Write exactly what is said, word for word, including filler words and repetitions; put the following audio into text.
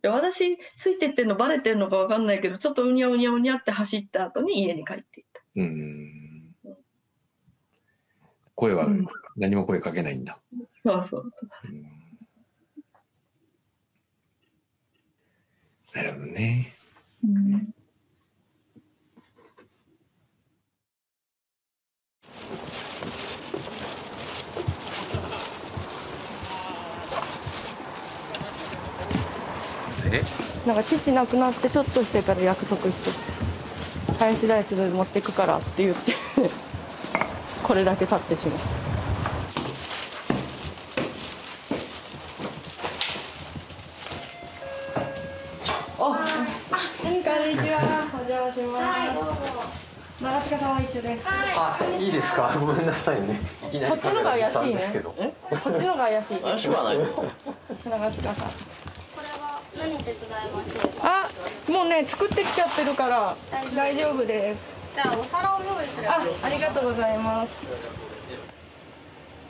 で、私ついてってんのバレてんのかわかんないけど、ちょっとうにゃうにゃうにゃって走った後に家に帰っていった。 うん。声は何も声かけないんだ。 うん、そうそうそう。うん、 なるほどね。 うん、 え？ なんか父亡くなってちょっとしてから約束してハヤシライスで持ってくからって言ってこれだけ経ってしまった。お、こんにちは。お邪魔します。はい、どうぞ。長塚さんは一緒です。 あ、いいですか。ごめんなさいね。いきなりこっちのが怪しいね。こっちのが怪しい。 怪しくはない。 長塚さん。 これは何手伝いましょうか。 あ、もうね作ってきちゃってるから大丈夫です。 じゃあお皿を用意すれば。 あ、ありがとうございます。